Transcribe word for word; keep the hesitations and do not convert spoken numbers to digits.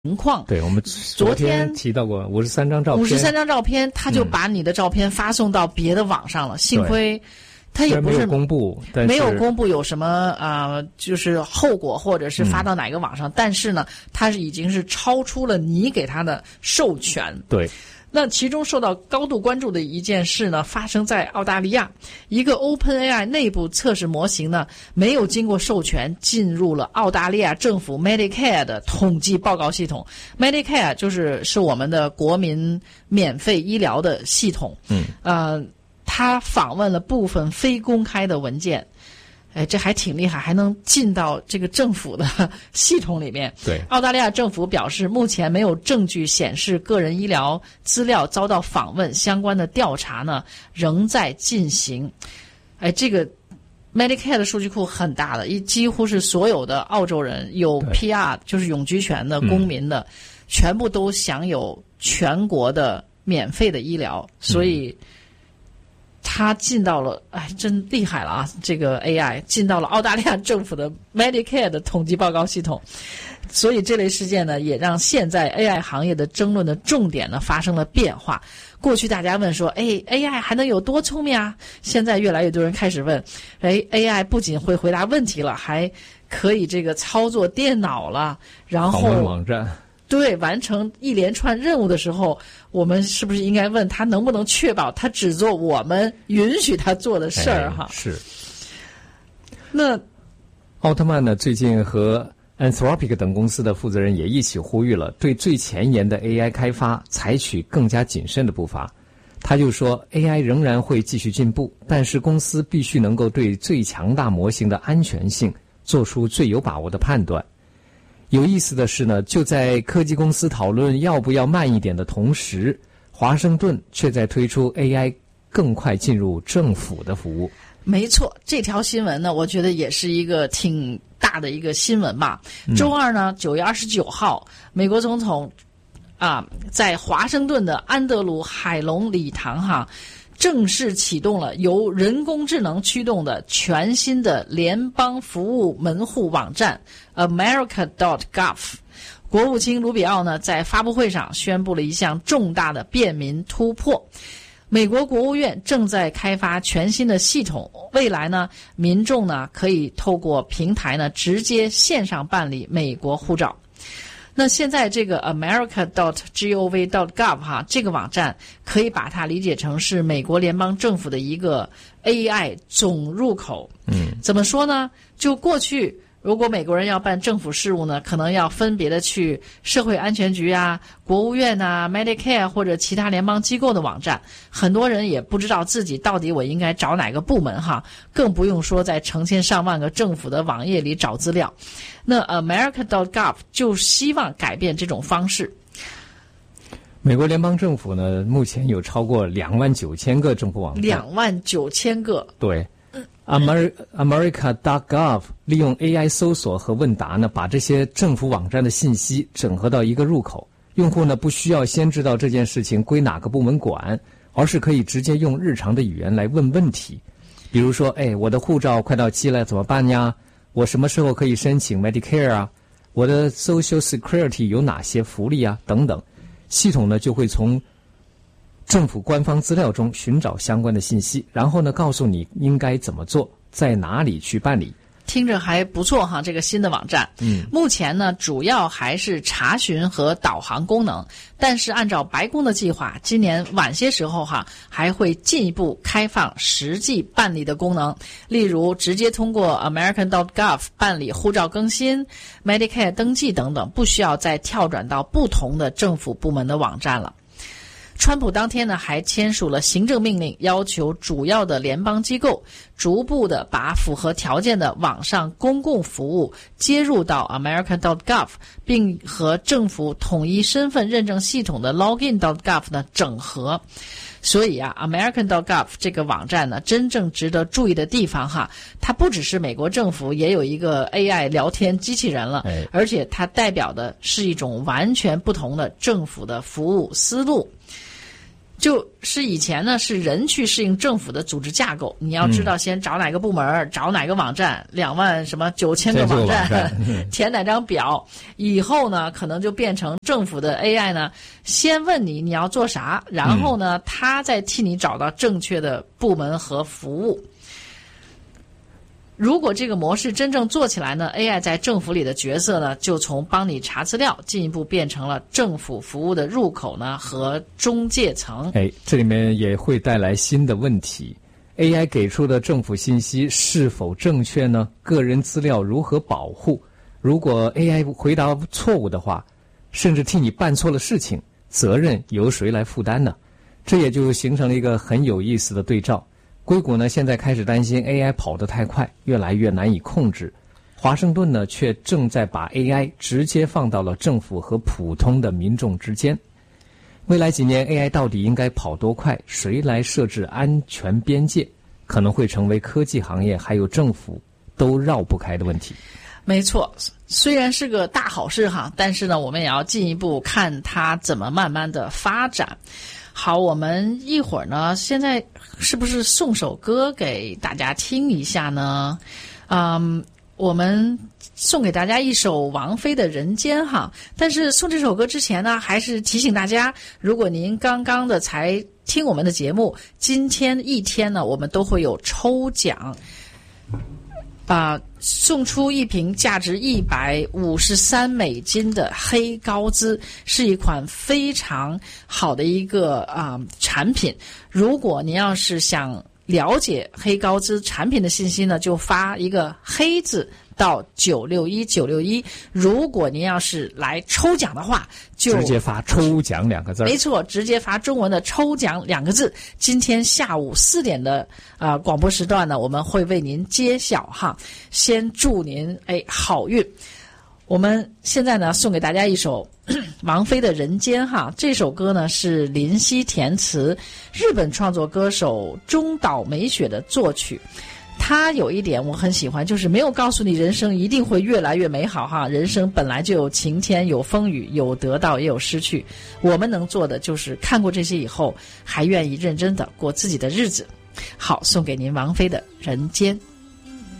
情况。 对，我们昨天提到过五十三张照片， 五十三张照片，他就把你的照片发送到别的网上了。嗯、幸亏他也不是没有公布，但是没有公布有什么啊、呃，就是后果或者是发到哪个网上，嗯、但是呢，他是已经是超出了你给他的授权。 对。 那其中受到高度关注的一件事呢，发生在澳大利亚，一个 OpenAI 内部测试模型呢，没有经过授权进入了澳大利亚政府 Medicare 的统计报告系统。Medicare 就是是我们的国民免费医疗的系统。 嗯， 呃，他访问了部分非公开的文件。哎，这还挺厉害，还能进到这个政府的系统里面。 对， 澳大利亚政府表示，目前没有证据显示个人医疗资料遭到访问，相关的调查呢仍在进行。哎，这个 Medicare 的数据库很大的，几乎是所有的澳洲人有 P R 就是永居权的公民的，嗯、全部都享有全国的免费的医疗，所以。嗯他进到了，哎，真厉害了啊！这个 A I 进到了澳大利亚政府的 Medicare 的统计报告系统，所以这类事件呢，也让现在 A I 行业的争论的重点呢发生了变化。过去大家问说，哎 ，A I 还能有多聪明啊？现在越来越多人开始问，哎 ，A I 不仅会回答问题了，还可以这个操作电脑了，然后访问网站。 对，完成一连串任务的时候，我们是不是应该问他能不能确保他只做我们允许他做的事儿？哈、 哎，是。 那奥特曼呢？最近和 Anthropic 等公司的负责人也一起呼吁了，对最前沿的 A I 开发采取更加谨慎的步伐。他就说 ，A I 仍然会继续进步，但是公司必须能够对最强大模型的安全性做出最有把握的判断。有意思的是呢，就在科技公司讨论要不要慢一点的同时，华盛顿却在推出 A I 更快进入政府的服务。 没错，这条新闻呢，我觉得也是一个挺大的一个新闻吧。周二呢，九月二十九号，美国总统啊，在华盛顿的安德鲁海龙礼堂哈。正式启动了由人工智能驱动的全新的联邦服务门户网站 America dot gov。 国务卿卢比奥呢在发布会上宣布了一项重大的便民突破。美国国务院正在开发全新的系统，未来呢民众呢可以透过平台呢直接线上办理美国护照。那现在这个 America dot gov dot gov 哈，这个网站可以把它理解成是美国联邦政府的一个 A I 总入口。 嗯， 怎么说呢？就过去如果美国人要办政府事务呢，可能要分别的去社会安全局啊、国务院啊、Medicare 或者其他联邦机构的网站，很多人也不知道自己到底我应该找哪个部门哈，更不用说在成千上万个政府的网页里找资料。那 America dot gov 就希望改变这种方式。 美国联邦政府呢，目前有超过两万九千个政府网站。 两万九千个。 对。Amer America dot gov 利用 A I 搜索和问答呢，把这些政府网站的信息整合到一个入口。用户呢不需要先知道这件事情归哪个部门管，而是可以直接用日常的语言来问问题。比如说，哎，我的护照快到期了，怎么办呀？我什么时候可以申请 Medicare 啊？我的 Social Security 有哪些福利啊？等等。系统呢就会从政府官方资料中寻找相关的信息，然后呢告诉你应该怎么做，在哪里去办理。 听着还不错哈，这个新的网站。 嗯， 目前呢主要还是查询和导航功能，但是按照白宫的计划，今年晚些时候哈还会进一步开放实际办理的功能，例如直接通过 American dot gov 办理护照更新、Medicare 登记等等，不需要再跳转到不同的政府部门的网站了。川普当天呢还签署了行政命令，要求主要的联邦机构逐步的把符合条件的网上公共服务接入到 America dot gov， 并和政府统一身份认证系统的 Login dot gov 呢整合。所以啊 American dot gov 这个网站呢，真正值得注意的地方哈，它不只是美国政府也有一个 A I 聊天机器人了， 哎、 而且它代表的是一种完全不同的政府的服务思路。 就是以前呢是人去适应政府的组织架构，你要知道先找哪个部门、嗯、找哪个网站，两万什么九千个网站， 网站嗯、 填哪张表，以后呢可能就变成政府的 A I 呢先问你你要做啥，然后呢、嗯、他再替你找到正确的部门和服务。如果这个模式真正做起来呢 ，A I 在政府里的角色呢，就从帮你查资料，进一步变成了政府服务的入口呢和中介层。 哎，这里面也会带来新的问题。A I 给出的政府信息是否正确呢？个人资料如何保护？如果 A I 回答错误的话，甚至替你办错了事情，责任由谁来负担呢？这也就形成了一个很有意思的对照。硅谷呢，现在开始担心 A I 跑得太快，越来越难以控制。华盛顿呢，却正在把 A I 直接放到了政府和普通的民众之间。未来几年 A I 到底应该跑多快？谁来设置安全边界？可能会成为科技行业还有政府都绕不开的问题。 没错，虽然是个大好事哈，但是呢，我们也要进一步看它怎么慢慢的发展。好，我们一会儿呢，现在是不是送首歌给大家听一下呢？嗯，我们送给大家一首王菲的《人间》哈。但是送这首歌之前呢，还是提醒大家，如果您刚刚的才听我们的节目，今天一天呢，我们都会有抽奖。啊、呃，送出一瓶价值一百五十三美金的黑高兹，是一款非常好的一个啊、呃、产品。如果您要是想了解黑高兹产品的信息呢，就发一个黑字到九六一九六一。如果您要是来抽奖的话，就直接发抽奖两个字。 没错，直接发中文的抽奖两个字。今天下午四点的啊、呃、广播时段呢，我们会为您揭晓哈。先祝您哎好运。我们现在呢送给大家一首王菲的《人间》哈，这首歌呢是林夕填词，日本创作歌手中岛美雪的作曲。他有一点我很喜欢，就是没有告诉你人生一定会越来越美好哈，人生本来就有晴天有风雨，有得到也有失去，我们能做的就是看过这些以后还愿意认真的过自己的日子。好，送给您王菲的《人间》。